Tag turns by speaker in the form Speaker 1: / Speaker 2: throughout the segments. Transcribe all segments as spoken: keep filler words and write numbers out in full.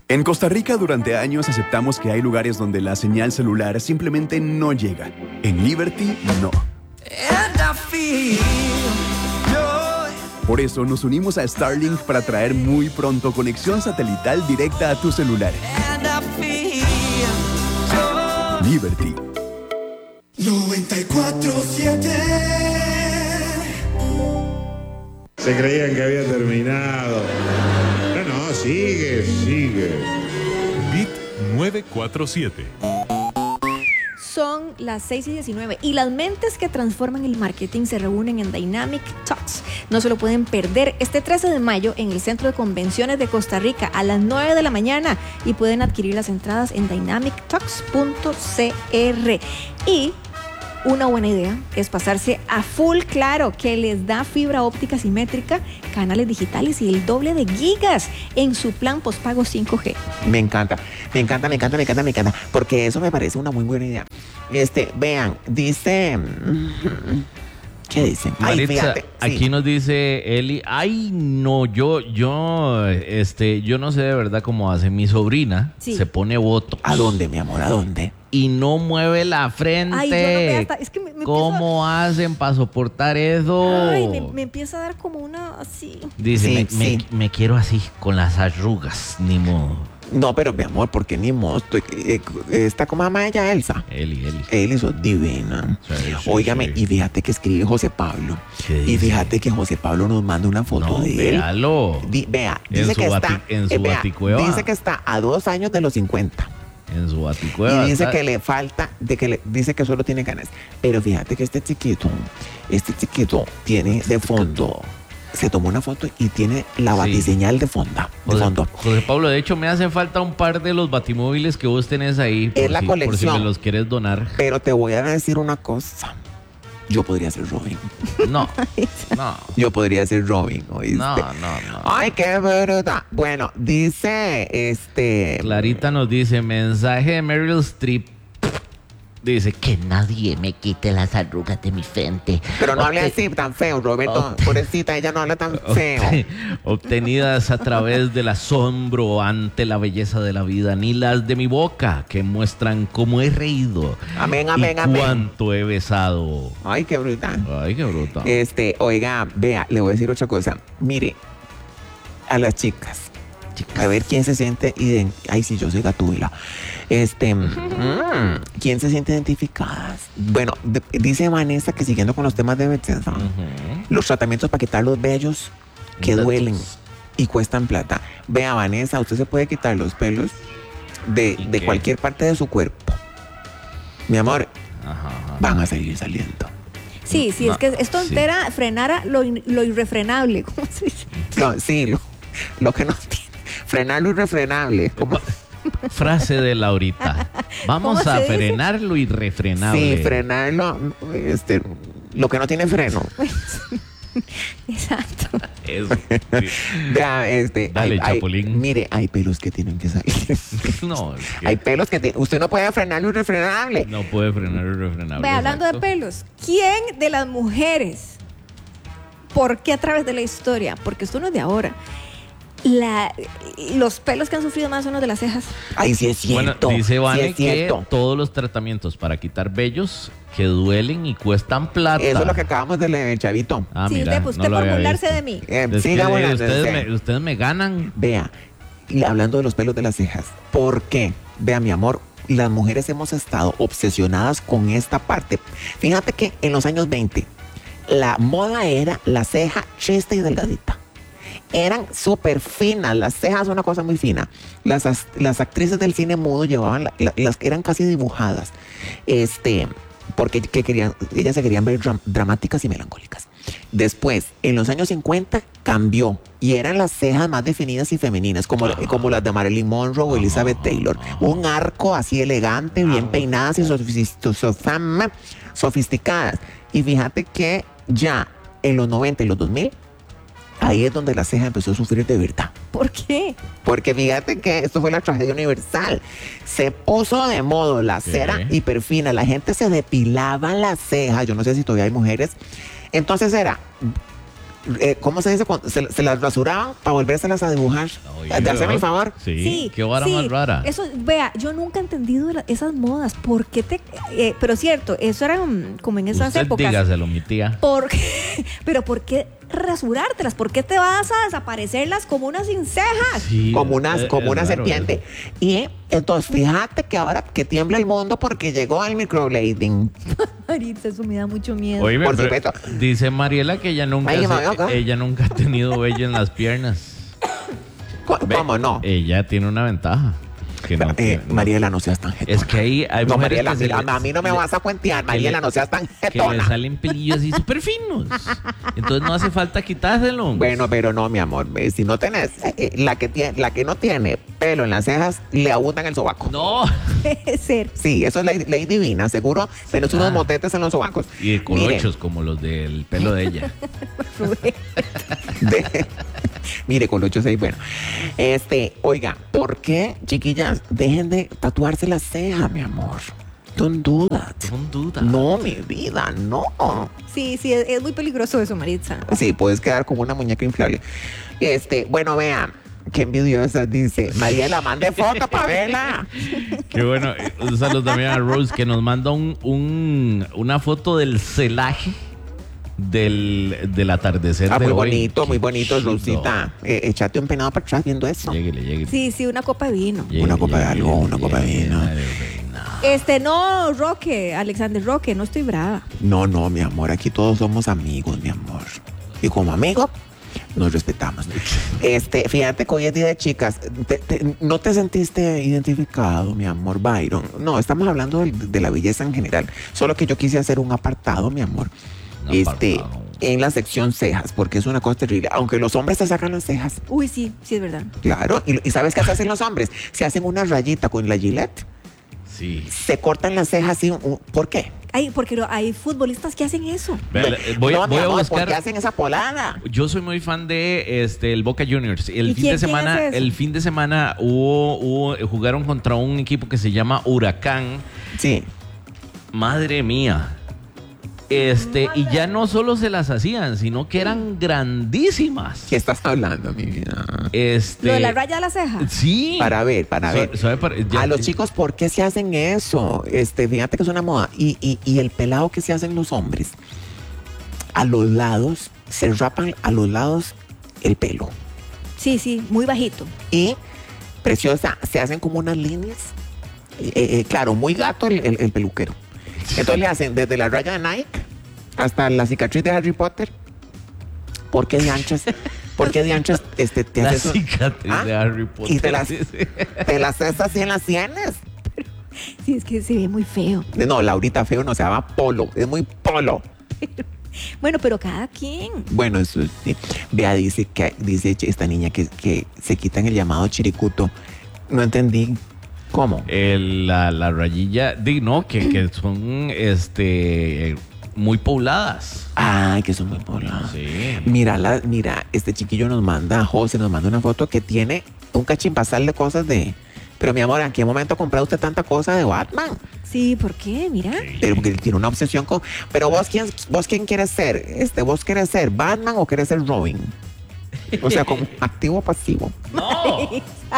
Speaker 1: En Costa Rica durante años aceptamos que hay lugares donde la señal celular simplemente no llega. En Liberty, no. Por eso nos unimos a Starlink para traer muy pronto conexión satelital directa a tu celular. Liberty.
Speaker 2: noventa y cuatro siete.
Speaker 3: Se creían que había terminado. No, no, sigue, sigue.
Speaker 4: Bit novecientos cuarenta y siete.
Speaker 5: Son las seis y diecinueve y las mentes que transforman el marketing se reúnen en Dynamic Talks. No se lo pueden perder este trece de mayo en el Centro de Convenciones de Costa Rica a las nueve de la mañana y pueden adquirir las entradas en dynamic talks punto c r. Y una buena idea es pasarse a Full Claro, que les da fibra óptica simétrica, canales digitales y el doble de gigas en su plan postpago cinco G.
Speaker 6: Me encanta, me encanta, me encanta, me encanta, me encanta, porque eso me parece una muy buena idea. Este, vean, dice... ¿Qué dicen?
Speaker 7: Maritza,
Speaker 6: Ay, fíjate,
Speaker 7: aquí
Speaker 6: sí.
Speaker 7: nos dice Eli, ay, no, yo, yo, este, yo no sé de verdad cómo hace mi sobrina,
Speaker 5: Sí.
Speaker 7: se pone botox.
Speaker 6: ¿A dónde, mi amor? ¿A dónde?
Speaker 7: Y no mueve la frente.
Speaker 5: Ay, yo no me hasta- es que me- me
Speaker 7: ¿Cómo hacen para soportar eso?
Speaker 5: Ay, me, me empieza a dar como una así.
Speaker 7: Dice,
Speaker 6: Sí,
Speaker 7: me,
Speaker 6: sí.
Speaker 7: me- me quiero así, con las arrugas, ni modo.
Speaker 6: No, pero mi amor, porque ni modo. Estoy, eh, está como ama ella, Elsa.
Speaker 7: Eli, Eli.
Speaker 6: Él sos divina.
Speaker 7: Sí, sí,
Speaker 6: Óigame,
Speaker 7: sí.
Speaker 6: y fíjate que escribe José Pablo.
Speaker 7: ¿Qué
Speaker 6: Y
Speaker 7: dice?
Speaker 6: fíjate que José Pablo nos manda una foto
Speaker 7: No,
Speaker 6: de él.
Speaker 7: véalo.
Speaker 6: Di- vea,
Speaker 7: En
Speaker 6: dice
Speaker 7: su
Speaker 6: que
Speaker 7: bati-
Speaker 6: está.
Speaker 7: en su
Speaker 6: eh, vea,
Speaker 7: baticueva.
Speaker 6: dice que está a dos años de los cincuenta.
Speaker 7: En su baticueva.
Speaker 6: Y dice
Speaker 7: está-
Speaker 6: que le falta, de que le, dice que solo tiene ganas. Pero fíjate que este chiquito, este chiquito tiene de fondo, se tomó una foto y tiene la
Speaker 7: Sí.
Speaker 6: batiseñal de fonda, de
Speaker 7: José,
Speaker 6: fondo.
Speaker 7: José Pablo, de hecho me hace falta un par de los batimóviles que vos tenés ahí. Por
Speaker 6: Es la
Speaker 7: si, por si
Speaker 6: colección.
Speaker 7: me los quieres donar.
Speaker 6: Pero te voy a decir una cosa. Yo podría ser Robin.
Speaker 7: No, no,
Speaker 6: Yo podría ser Robin, ¿oíste?
Speaker 7: no, no, no.
Speaker 6: Ay, qué verdad. Bueno, dice este.
Speaker 7: Clarita nos dice, mensaje de Meryl Streep. Dice que nadie me quite las arrugas de mi frente.
Speaker 6: Pero no hable
Speaker 7: Obte-
Speaker 6: así tan feo, Roberto.
Speaker 7: Obte-
Speaker 6: Pobrecita, ella no habla tan feo.
Speaker 7: obte- obtenidas a través del asombro ante la belleza de la vida, ni las de mi boca que muestran cómo he reído.
Speaker 6: Amén, amén,
Speaker 7: y
Speaker 6: amén.
Speaker 7: cuánto he besado.
Speaker 6: Ay, qué brutal.
Speaker 7: Ay, qué bruto.
Speaker 6: Este, oiga, vea, le voy a decir otra cosa. Mire, a las chicas. A ver quién se siente ident- Ay, sí, yo soy gatúbila. Este, mm, ¿quién se siente identificadas? Bueno, de- dice Vanessa que siguiendo con los temas de belleza,
Speaker 7: Ujú.
Speaker 6: los tratamientos para quitar los vellos que
Speaker 7: Datos.
Speaker 6: duelen y cuestan plata. Vea, Vanessa, usted se puede quitar los pelos de,
Speaker 7: ¿Y
Speaker 6: de
Speaker 7: qué?
Speaker 6: cualquier parte de su cuerpo. Mi amor,
Speaker 7: Ajá, ajá.
Speaker 6: van a seguir saliendo.
Speaker 5: Sí, sí,
Speaker 7: No,
Speaker 5: es que es tontera frenar a lo, in- lo irrefrenable. ¿Cómo se dice?
Speaker 6: No, sí, lo, lo que no tiene. Frenar lo irrefrenable. Como,
Speaker 7: Frase de Laurita. Vamos
Speaker 5: ¿Cómo
Speaker 7: a
Speaker 5: se dice?
Speaker 7: frenar lo irrefrenable.
Speaker 6: sí, frenarlo, este, lo que no tiene freno.
Speaker 5: Exacto.
Speaker 7: Eso, sí.
Speaker 6: Vea, este,
Speaker 7: Dale,
Speaker 6: hay- hay-
Speaker 7: Chapulín.
Speaker 6: mire, hay pelos que tienen que salir.
Speaker 7: No, es que
Speaker 6: Hay pelos que tienen. Usted no puede frenar lo irrefrenable.
Speaker 7: no puede frenar lo irrefrenable.
Speaker 5: Ve, hablando de
Speaker 7: exacto.
Speaker 5: pelos, ¿quién de las mujeres? ¿Por qué a través de la historia? Porque esto no es de ahora. La, los pelos que han sufrido más son los de las cejas.
Speaker 6: Ay, sí es
Speaker 7: Bueno,
Speaker 6: cierto.
Speaker 7: dice
Speaker 6: sí
Speaker 7: Vane
Speaker 6: es
Speaker 7: que
Speaker 6: cierto.
Speaker 7: todos los tratamientos para quitar vellos que duelen y cuestan plata.
Speaker 6: Eso es lo que acabamos de leer, chavito.
Speaker 7: Ah,
Speaker 5: sí,
Speaker 7: mira,
Speaker 5: de
Speaker 7: no
Speaker 5: usted
Speaker 7: lo
Speaker 5: por
Speaker 7: había
Speaker 5: burlarse
Speaker 7: visto.
Speaker 5: de mí.
Speaker 6: Eh,
Speaker 7: Es
Speaker 6: siga
Speaker 7: que
Speaker 6: burlándose.
Speaker 7: ustedes, me, ustedes me ganan.
Speaker 6: Vea, y hablando de los pelos de las cejas, ¿por qué? Vea, mi amor, las mujeres hemos estado obsesionadas con esta parte. Fíjate que en los años veinte, la moda era la ceja chista y delgadita. Eran súper finas, las cejas una cosa muy fina. Las, as- las actrices del cine mudo llevaban, la- la- las que eran casi dibujadas, este, porque que querían, ellas se querían ver dram- dramáticas y melancólicas. Después, en los años cincuenta, cambió y eran las cejas más definidas y femeninas, como, como las de Marilyn Monroe o Elizabeth Taylor. Un arco así elegante, bien peinadas y sofis- sofam- sofisticadas. Y fíjate que ya en los noventa y los dos mil, ahí es donde la ceja empezó a sufrir de verdad.
Speaker 5: ¿Por qué?
Speaker 6: Porque fíjate que esto fue la tragedia universal. Se puso de modo la
Speaker 7: ¿Qué?
Speaker 6: cera hiperfina. La gente se depilaba las cejas. Yo no sé si todavía hay mujeres. Entonces era eh, ¿cómo se dice? Cuando se, se las rasuraban para volvérselas a dibujar.
Speaker 7: Oye,
Speaker 6: de hacerme el favor.
Speaker 7: Sí, qué vara
Speaker 5: sí,
Speaker 7: más rara.
Speaker 5: Eso, vea, yo nunca he entendido la- esas modas. ¿Por qué te...? eh, pero cierto, eso era mm, como en esas
Speaker 7: Usted
Speaker 5: épocas.
Speaker 7: dígaselo, mi tía.
Speaker 5: ¿Por qué? Pero ¿por qué rasurártelas? ¿Por qué te vas a desaparecerlas como unas sin cejas?
Speaker 7: Sí,
Speaker 6: Como una,
Speaker 7: es-
Speaker 6: como
Speaker 7: es
Speaker 6: una
Speaker 7: raro
Speaker 6: serpiente.
Speaker 7: eso.
Speaker 6: Y entonces, fíjate que ahora que tiembla el mundo porque llegó el microblading.
Speaker 5: Maritza, eso me da mucho miedo.
Speaker 7: Oíme,
Speaker 6: Por
Speaker 7: pero
Speaker 6: supuesto.
Speaker 7: dice Mariela que ella nunca,
Speaker 6: Ay,
Speaker 7: se-
Speaker 6: me veo acá.
Speaker 7: ella nunca ha tenido vello en las piernas.
Speaker 6: ¿Cómo,
Speaker 7: Ve,
Speaker 6: cómo no?
Speaker 7: Ella tiene una ventaja. Que no
Speaker 6: Eh,
Speaker 7: tiene- no.
Speaker 6: Mariela, no seas tan jetona.
Speaker 7: Es que ahí hay
Speaker 6: No,
Speaker 7: mujeres
Speaker 6: Mariela,
Speaker 7: que se
Speaker 6: mira,
Speaker 7: le-
Speaker 6: a mí no me
Speaker 7: le-
Speaker 6: vas a cuentear.
Speaker 7: que
Speaker 6: Mariela,
Speaker 7: le-
Speaker 6: no seas tan
Speaker 7: que le
Speaker 6: jetona.
Speaker 7: salen pelillos así súper finos. Entonces no hace falta quitárselo.
Speaker 6: Bueno, pero no, mi amor. eh, Si no tenés, eh, eh, la que tiene, la que no tiene pelo en las cejas, le abundan el sobaco.
Speaker 7: No.
Speaker 5: Puede ser.
Speaker 6: Sí, eso es ley, ley divina, seguro. Tenés unos motetes en los sobacos.
Speaker 7: Y de
Speaker 6: Mire,
Speaker 7: colochos como los del pelo de ella.
Speaker 6: de- mire, colochos ahí, bueno. Este, oiga, ¿por qué, chiquillas, dejen de tatuarse las cejas, mi amor? Don't do that.
Speaker 7: Son dudas.
Speaker 6: No, mi vida, no.
Speaker 5: Sí, sí, es, es muy peligroso eso, Maritza.
Speaker 6: Sí, puedes quedar como una muñeca inflable. Este, bueno, vean, qué envidiosa dice. Mariela, mande foto para verla.
Speaker 7: Qué bueno. Un saludo también a Rose que nos manda un, un- una foto del celaje del, del atardecer
Speaker 6: Ah,
Speaker 7: de
Speaker 6: muy
Speaker 7: hoy.
Speaker 6: bonito,
Speaker 7: Qué
Speaker 6: muy bonito,
Speaker 7: chido.
Speaker 6: Rosita. Eh, échate un penado para atrás viendo eso.
Speaker 7: Lléguele, lléguele.
Speaker 5: Sí, sí, una copa de vino.
Speaker 7: Llegue,
Speaker 6: Una copa de
Speaker 7: llegue,
Speaker 6: algo,
Speaker 7: llegue,
Speaker 6: una copa de
Speaker 7: llegue,
Speaker 6: vino.
Speaker 7: madre reina.
Speaker 5: Este, no, Roque, Alexander Roque, no estoy brava.
Speaker 6: No, no, mi amor, aquí todos somos amigos, mi amor. Y como amigos, nos respetamos. Este, fíjate que hoy es día de chicas. Te- te- ¿No te sentiste identificado, mi amor, Byron? No, estamos hablando de, de la belleza en general. Solo que yo quise hacer un apartado, mi amor.
Speaker 7: Un
Speaker 6: Este,
Speaker 7: apartado.
Speaker 6: en la sección cejas, porque es una cosa terrible. Aunque los hombres se sacan las cejas,
Speaker 5: Uy, sí, sí es verdad.
Speaker 6: claro. ¿Y, y sabes qué se hacen los hombres? Se hacen una rayita con la Gillette.
Speaker 7: Sí.
Speaker 6: Se cortan las cejas así. un- ¿Por qué?
Speaker 5: Ay, porque lo- hay futbolistas que hacen eso.
Speaker 7: Vea, eh, voy,
Speaker 6: no, mi
Speaker 7: voy a
Speaker 6: amor, ¿por qué
Speaker 7: buscar.
Speaker 6: hacen esa polada?
Speaker 7: Yo soy muy fan de este el Boca Juniors. El
Speaker 5: ¿Y
Speaker 7: fin
Speaker 5: quién-
Speaker 7: de semana,
Speaker 5: quién es ese?
Speaker 7: el fin de semana hubo, hubo- jugaron contra un equipo que se llama Huracán.
Speaker 6: Sí.
Speaker 7: Madre mía. Este, y ya no solo se las hacían, sino que eran grandísimas.
Speaker 6: ¿Qué estás hablando, mi vida?
Speaker 7: Este.
Speaker 5: Lo de la raya de la ceja.
Speaker 7: Sí.
Speaker 6: Para ver, para
Speaker 7: So-
Speaker 6: ver.
Speaker 7: sabe para- ya-
Speaker 6: A los chicos, ¿por qué se hacen eso? Este, fíjate que es una moda. Y, y, y el pelado que se hacen los hombres, a los lados, se rapan a los lados el pelo.
Speaker 5: Sí, sí, muy bajito.
Speaker 6: Y, preciosa, se hacen como unas líneas. Eh, eh, claro, muy gato el, el- el peluquero. Entonces le hacen desde la raya de Nike hasta la cicatriz de Harry Potter. ¿Por qué de anchas? ¿Por qué de anchas este, te
Speaker 7: la
Speaker 6: haces un-
Speaker 7: cicatriz
Speaker 6: ¿Ah?
Speaker 7: de Harry Potter.
Speaker 6: Y te las,
Speaker 7: Sí, sí.
Speaker 6: te las haces así en las sienes.
Speaker 5: Sí, es que se ve muy feo.
Speaker 6: No, Laurita feo no se llama polo, es muy polo.
Speaker 5: Bueno, pero cada quien.
Speaker 6: Bueno, eso sí. Vea, dice que dice esta niña que, que se quitan el llamado chiricuto. No entendí. ¿Cómo?
Speaker 7: El- la, la rayilla, di, no, que, que son este muy pobladas.
Speaker 6: Ay, que son muy poblados.
Speaker 7: Sí.
Speaker 6: Mira, la, mira, este chiquillo nos manda, José nos manda una foto que tiene un cachimpasal de cosas de. Pero mi amor, ¿en qué momento compró usted tanta cosa de Batman?
Speaker 5: Sí, ¿por qué? Mira.
Speaker 6: Pero porque él tiene una obsesión con. Pero vos quién, vos quién quieres ser, este, vos quieres ser Batman o quieres ser Robin. O sea, como activo o pasivo.
Speaker 7: No.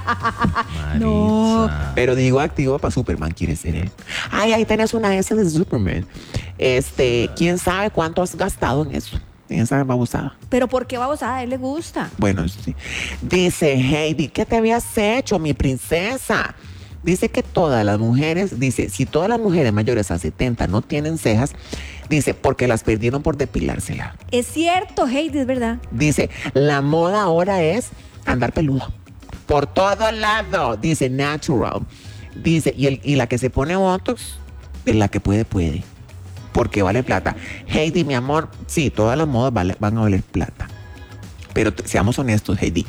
Speaker 5: No.
Speaker 7: Maritza.
Speaker 6: Pero digo activo para Superman quiere ser él. Ay, ahí tenés una S de Superman. Este, ¿quién sabe cuánto has gastado en eso? En esa babosada.
Speaker 5: Pero ¿por qué vamos a él le gusta?
Speaker 6: Bueno, sí. Dice Heidi, ¿qué te habías hecho, mi princesa? Dice que todas las mujeres, dice, si todas las mujeres mayores a setenta no tienen cejas, dice, porque las perdieron por depilársela.
Speaker 5: Es cierto, Heidi, es verdad.
Speaker 6: Dice, la moda ahora es andar peludo. Por todo lado. Dice, natural. Dice, y, el, y la que se pone botox, es la que puede, puede. Porque vale plata. Heidi, mi amor, sí, todas las modas vale- van a valer plata. Pero t- seamos honestos, Heidi.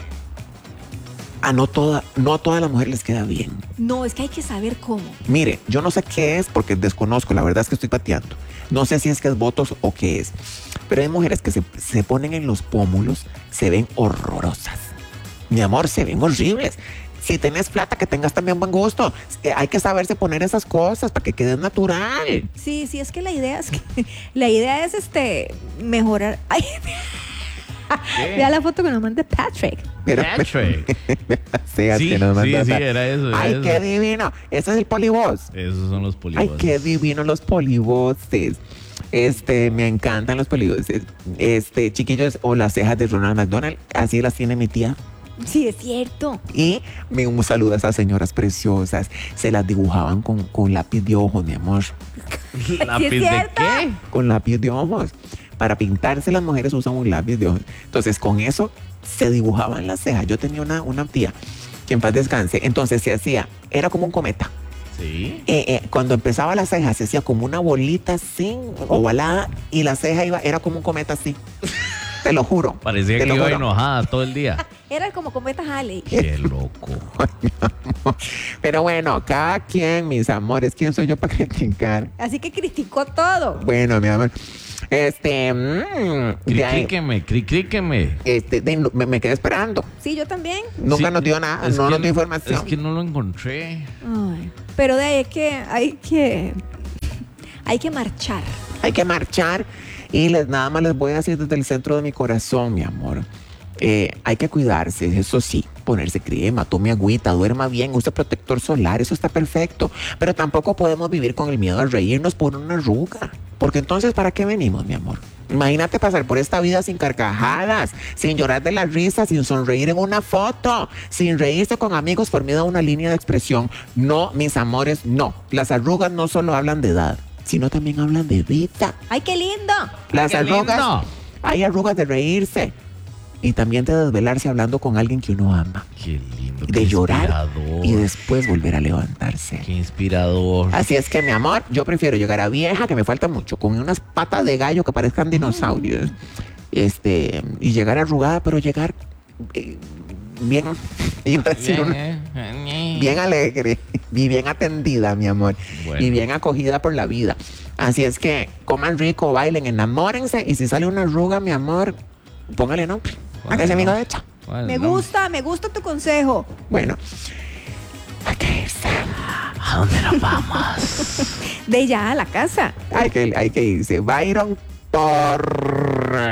Speaker 6: A no, toda, no a todas las mujeres les queda bien.
Speaker 5: No, es que hay que saber cómo.
Speaker 6: Mire, yo no sé qué es porque desconozco, la verdad es que estoy pateando. No sé si es que es botox o qué es. Pero hay mujeres que se, se ponen en los pómulos, se ven horrorosas. Mi amor, se ven horribles. Si tenés plata, que tengas también buen gusto. Eh, hay que saberse poner esas cosas para que quede natural.
Speaker 5: Sí, sí, es que la idea es que la idea es este mejorar. Ay, Vea la foto que nos manda Patrick.
Speaker 6: Pero,
Speaker 7: Patrick.
Speaker 6: sí, así
Speaker 7: Sí,
Speaker 6: nos
Speaker 7: sí,
Speaker 6: manda-
Speaker 7: sí, era eso. era
Speaker 6: Ay,
Speaker 7: eso.
Speaker 6: qué divino. Ese es el polivoz.
Speaker 7: Esos son los
Speaker 6: Ay,
Speaker 7: polivoces.
Speaker 6: qué divino los polivoces. Este, me encantan los polivoces. Este, chiquillos, o las cejas de Ronald McDonald, así las tiene mi tía.
Speaker 5: Sí, es cierto.
Speaker 6: Y me un saludo a esas señoras preciosas. Se las dibujaban con, con lápiz de ojos, mi amor.
Speaker 7: ¿Lápiz de
Speaker 5: cierto.
Speaker 7: qué?
Speaker 6: Con lápiz de ojos. Para pintarse las mujeres usan un lápiz de ojos. Entonces, con eso se dibujaban las cejas. Yo tenía una, una tía que en paz descanse. Entonces se hacía, era como un cometa.
Speaker 7: Sí.
Speaker 6: Eh, eh, cuando empezaba la ceja se hacía como una bolita así, ovalada, y la ceja iba, era como un cometa así. Te lo juro.
Speaker 7: Parecía
Speaker 6: te
Speaker 7: que
Speaker 6: lo
Speaker 7: iba
Speaker 6: juro.
Speaker 7: enojada todo el día.
Speaker 5: Era como cometa Halley.
Speaker 7: Qué loco.
Speaker 6: Pero bueno, cada quien, mis amores, ¿quién soy yo para criticar?
Speaker 5: Así que criticó todo.
Speaker 6: Bueno, mi amor. Este, mm, de ahí,
Speaker 7: Críqueme, críqueme.
Speaker 6: este, de- me, me quedé esperando.
Speaker 5: Sí, yo también.
Speaker 6: Nunca
Speaker 7: Sí,
Speaker 6: nos dio nada,
Speaker 7: es
Speaker 6: no
Speaker 7: que-
Speaker 6: nos dio información.
Speaker 7: Es que no lo encontré.
Speaker 5: Ay, pero de ahí que hay que hay que marchar.
Speaker 6: Hay que marchar y les, nada más les voy a decir desde el centro de mi corazón, mi amor. Eh, hay que cuidarse, eso sí, ponerse crema, tome agüita, duerma bien, use protector solar, eso está perfecto. Pero tampoco podemos vivir con el miedo a reírnos por una arruga. Porque entonces, ¿para qué venimos, mi amor? Imagínate pasar por esta vida sin carcajadas, sin llorar de la risa, sin sonreír en una foto, sin reírse con amigos por miedo a una línea de expresión. No, mis amores, no. Las arrugas no solo hablan de edad, sino también hablan de vida.
Speaker 5: ¡Ay, qué lindo!
Speaker 6: Las
Speaker 7: ¡Qué
Speaker 6: arrugas,
Speaker 7: lindo!
Speaker 6: hay arrugas de reírse y también de desvelarse hablando con alguien que uno ama,
Speaker 7: Qué lindo.
Speaker 6: de
Speaker 7: qué
Speaker 6: llorar
Speaker 7: inspirador,
Speaker 6: y después volver a levantarse.
Speaker 7: Qué inspirador.
Speaker 6: Así es que, mi amor, yo prefiero llegar a vieja, que me falta mucho, con unas patas de gallo que parezcan dinosaurios, este, y llegar arrugada, pero llegar eh, bien, iba a decir una- bien alegre y bien atendida, mi amor,
Speaker 7: Bueno.
Speaker 6: y bien acogida por la vida. Así es que coman rico, bailen, enamórense, y si sale una arruga, mi amor, póngale nombre. ¿A qué se amigo de hecha?
Speaker 7: Bueno,
Speaker 5: Me
Speaker 7: no.
Speaker 5: gusta, me gusta tu consejo.
Speaker 6: Bueno, hay que irse.
Speaker 7: ¿A dónde nos vamos?
Speaker 5: De ya a la casa.
Speaker 6: Hay que, hay que irse. Byron por...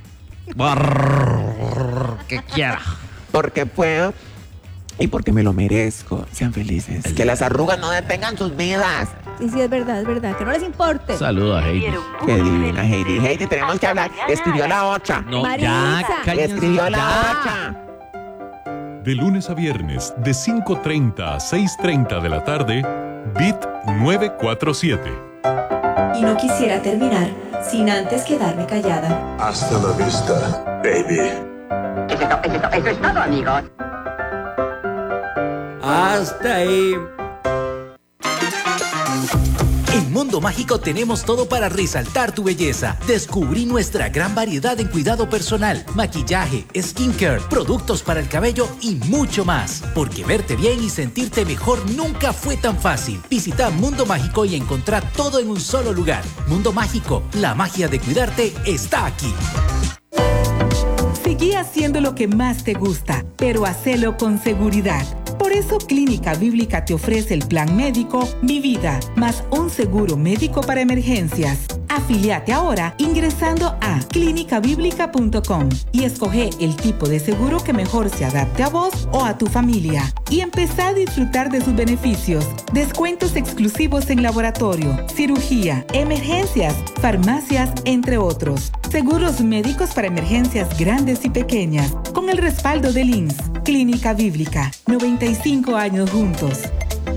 Speaker 7: Brrr, que quiera.
Speaker 6: Porque puedo y porque me lo merezco. Sean felices. Que las arrugas no detengan sus vidas.
Speaker 5: Y sí, es verdad, es verdad. Que no les importe.
Speaker 7: Saludos a Heidi.
Speaker 6: Qué divina, Heidi. Heidi, tenemos que hablar. Escribió la otra.
Speaker 7: No,
Speaker 5: Marisa.
Speaker 7: ya, cállense,
Speaker 6: Escribió la
Speaker 7: ya.
Speaker 6: otra.
Speaker 4: De lunes a viernes, de cinco treinta a seis treinta de la tarde, Bit nueve cuatro siete.
Speaker 8: Y no quisiera terminar sin antes quedarme callada.
Speaker 2: Hasta la vista, baby.
Speaker 9: Hasta ahí.
Speaker 10: En Mundo Mágico tenemos todo para resaltar tu belleza. Descubrí nuestra gran variedad en cuidado personal, maquillaje, skincare, productos para el cabello y mucho más. Porque verte bien y sentirte mejor nunca fue tan fácil. Visita Mundo Mágico y encontrá todo en un solo lugar. Mundo Mágico, la magia de cuidarte está aquí.
Speaker 11: Seguí haciendo lo que más te gusta, pero hacelo con seguridad. Por eso Clínica Bíblica te ofrece el plan médico Mi Vida, más un seguro médico para emergencias. Afíliate ahora ingresando a clínica bíblica punto com y escoge el tipo de seguro que mejor se adapte a vos o a tu familia. Y empezá a disfrutar de sus beneficios. Descuentos exclusivos en laboratorio, cirugía, emergencias, farmacias, entre otros. Seguros médicos para emergencias grandes y pequeñas, con el respaldo del I M S S. Clínica Bíblica, noventa y cinco años juntos.